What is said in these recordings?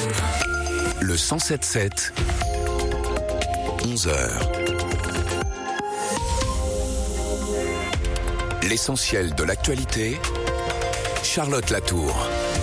Le 107.7, 11h. L'essentiel de l'actualité, Charlotte Latour.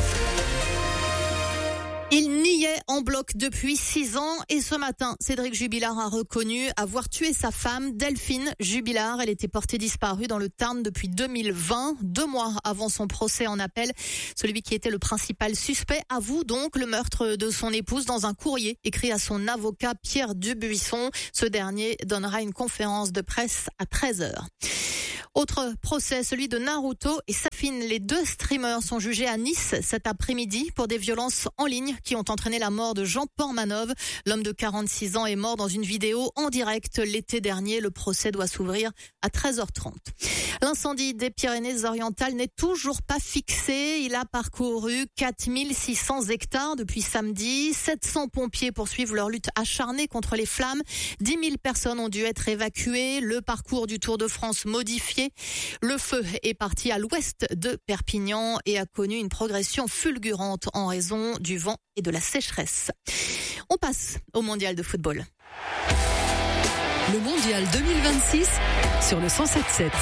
Il niait en bloc depuis 6 ans et ce matin, Cédric Jubilard a reconnu avoir tué sa femme, Delphine Jubilard. Elle était portée disparue dans le Tarn depuis 2020, 2 mois avant son procès en appel. Celui qui était le principal suspect avoue donc le meurtre de son épouse dans un courrier écrit à son avocat Pierre Dubuisson. Ce dernier donnera une conférence de presse à 13h. Autre procès, celui de Naruto et Safine. Les 2 streamers sont jugés à Nice cet après-midi pour des violences en ligne qui ont entraîné la mort de Jean Portmanov. L'homme de 46 ans est mort dans une vidéo en direct l'été dernier. Le procès doit s'ouvrir à 13h30. L'incendie des Pyrénées-Orientales n'est toujours pas fixé. Il a parcouru 4600 hectares depuis samedi. 700 pompiers poursuivent leur lutte acharnée contre les flammes. 10 000 personnes ont dû être évacuées. Le parcours du Tour de France modifié. Le feu est parti à l'ouest de Perpignan et a connu une progression fulgurante en raison du vent et de la sécheresse. On passe au mondial de football. Le mondial 2026 sur le 107.7.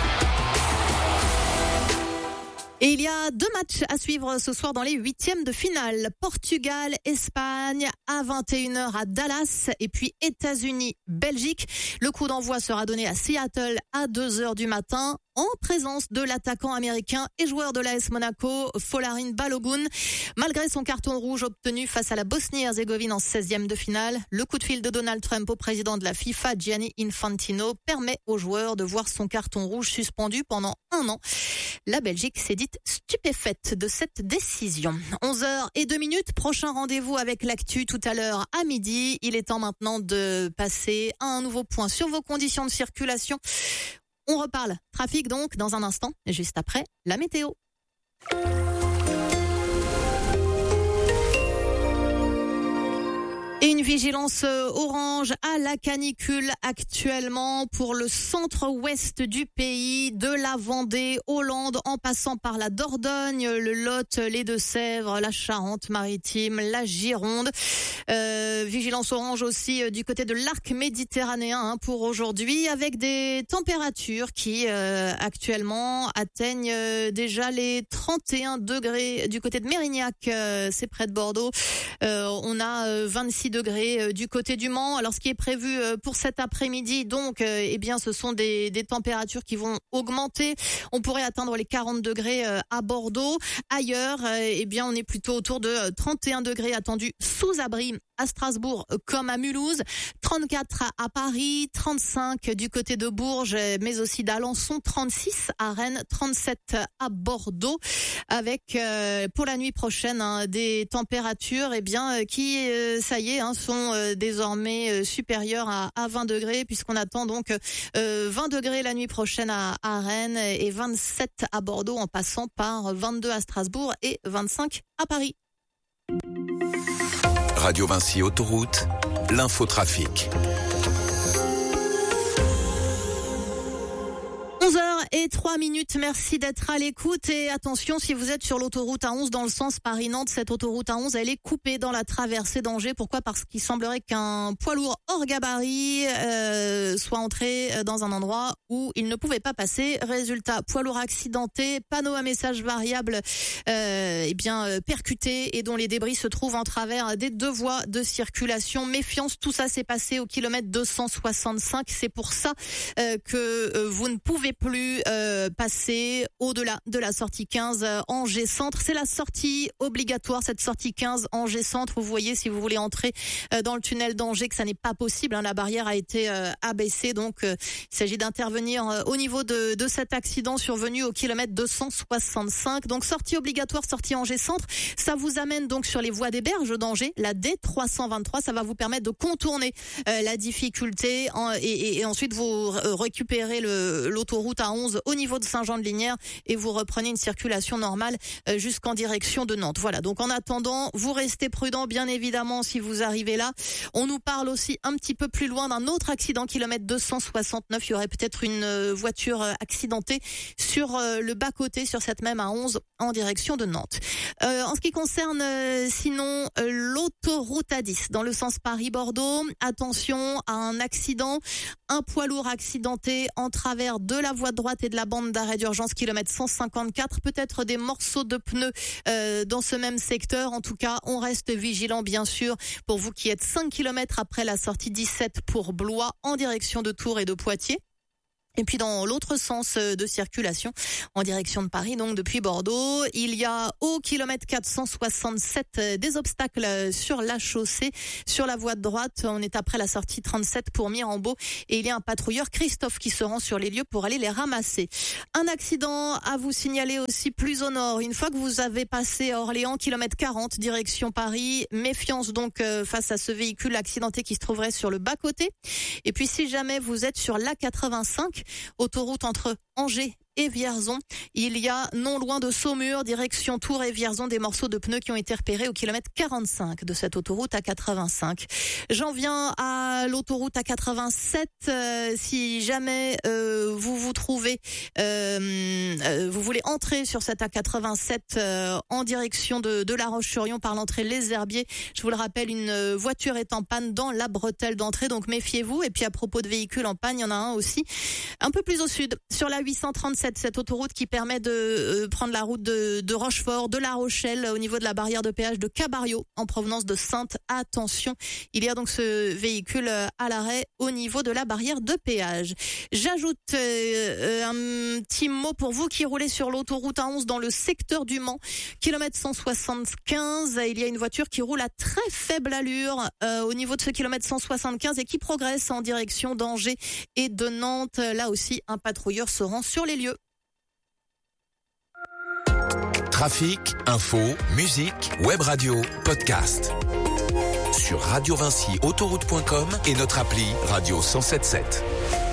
Et il y a 2 matchs à suivre ce soir dans les 8e de finale. Portugal, Espagne à 21h à Dallas et puis États-Unis, Belgique. Le coup d'envoi sera donné à Seattle à 2h du matin en présence de l'attaquant américain et joueur de l'AS Monaco, Folarin Balogun. Malgré son carton rouge obtenu face à la Bosnie-Herzégovine en 16e de finale, le coup de fil de Donald Trump au président de la FIFA, Gianni Infantino, permet aux joueurs de voir son carton rouge suspendu pendant 1 an. La Belgique s'est dite stupéfaite de cette décision. 11h02, prochain rendez-vous avec l'actu tout à l'heure à midi. Il est temps maintenant de passer à un nouveau point sur vos conditions de circulation. On reparle trafic donc dans un instant, juste après la météo. Et une vigilance orange à la canicule actuellement pour le centre-ouest du pays, de la Vendée, Hollande, en passant par la Dordogne, le Lot, les Deux-Sèvres, la Charente-Maritime, la Gironde. Vigilance orange aussi du côté de l'arc méditerranéen pour aujourd'hui, avec des températures qui actuellement atteignent déjà les 31 degrés du côté de Mérignac, c'est près de Bordeaux. On a 26 degrés du côté du Mans. Alors ce qui est prévu pour cet après-midi, donc, eh bien, ce sont des températures qui vont augmenter. On pourrait atteindre les 40 degrés à Bordeaux. Ailleurs, eh bien, on est plutôt autour de 31 degrés attendus sous abri à Strasbourg comme à Mulhouse, 34 à Paris, 35 du côté de Bourges, mais aussi d'Alençon, 36 à Rennes, 37 à Bordeaux, avec pour la nuit prochaine des températures qui, ça y est, sont désormais supérieures à 20 degrés, puisqu'on attend donc 20 degrés la nuit prochaine à Rennes et 27 à Bordeaux, en passant par 22 à Strasbourg et 25 à Paris. Radio Vinci Autoroute, l'infotrafic. 11h03, merci d'être à l'écoute et attention, si vous êtes sur l'autoroute A11 dans le sens Paris-Nantes, cette autoroute A11 elle est coupée dans la traversée d'Angers. Pourquoi ? Parce qu'il semblerait qu'un poids lourd hors gabarit soit entré dans un endroit où il ne pouvait pas passer. Résultat, poids lourd accidenté, panneau à message variable percuté et dont les débris se trouvent en travers des 2 voies de circulation. Méfiance, tout ça s'est passé au kilomètre 265. C'est pour ça que vous ne pouvez plus passer au-delà de la sortie 15 Angers Centre. C'est la sortie obligatoire, cette sortie 15 Angers Centre. Vous voyez, si vous voulez entrer dans le tunnel d'Angers, que ça n'est pas possible. La barrière a été abaissée, donc il s'agit d'intervenir au niveau de cet accident survenu au kilomètre 265. Donc sortie obligatoire, sortie Angers Centre. Ça vous amène donc sur les voies des berges d'Angers, la D323. Ça va vous permettre de contourner la difficulté et ensuite vous récupérez l'autoroute A11 A11 au niveau de Saint-Jean-de-Lignières et vous reprenez une circulation normale jusqu'en direction de Nantes. Voilà, donc en attendant, vous restez prudents bien évidemment si vous arrivez là. On nous parle aussi un petit peu plus loin d'un autre accident, kilomètre 269. Il y aurait peut-être une voiture accidentée sur le bas-côté, sur cette même A11 en direction de Nantes. En ce qui concerne sinon l'autoroute A10 dans le sens Paris-Bordeaux, attention à un accident, un poids lourd accidenté en travers de la voie de droite et de la bande d'arrêt d'urgence kilomètre 154, peut-être des morceaux de pneus dans ce même secteur. En tout cas, on reste vigilant bien sûr pour vous qui êtes 5 km après la sortie 17 pour Blois en direction de Tours et de Poitiers. Et puis dans l'autre sens de circulation, en direction de Paris, donc depuis Bordeaux, il y a au kilomètre 467 des obstacles sur la chaussée, sur la voie de droite. On est après la sortie 37 pour Mirambeau et il y a un patrouilleur, Christophe, qui se rend sur les lieux pour aller les ramasser. Un accident à vous signaler aussi plus au nord. Une fois que vous avez passé à Orléans, kilomètre 40, direction Paris, méfiance donc face à ce véhicule accidenté qui se trouverait sur le bas-côté. Et puis si jamais vous êtes sur l'A85, autoroute entre Angers et Vierzon, il y a non loin de Saumur, direction Tours et Vierzon, des morceaux de pneus qui ont été repérés au kilomètre 45 de cette autoroute A85. J'en viens à l'autoroute A87. Si jamais vous vous trouvez, vous voulez entrer sur cette A87 en direction de La Roche-sur-Yon par l'entrée Les Herbiers, je vous le rappelle, une voiture est en panne dans la bretelle d'entrée, donc méfiez-vous. Et puis à propos de véhicules en panne, il y en a un aussi un peu plus au sud, sur la 837, cette autoroute qui permet de prendre la route de Rochefort, de La Rochelle, au niveau de la barrière de péage de Cabario, en provenance de Saintes. Attention, il y a donc ce véhicule à l'arrêt au niveau de la barrière de péage. J'ajoute un petit mot pour vous qui roulez sur l'autoroute A11 dans le secteur du Mans, kilomètre 175. Il y a une voiture qui roule à très faible allure au niveau de ce kilomètre 175 et qui progresse en direction d'Angers et de Nantes. Là aussi, un patrouilleur se rend sur les lieux. Trafic, info, musique, web radio, podcast. Sur Radio Vinci, autoroute.com et notre appli Radio 107.7.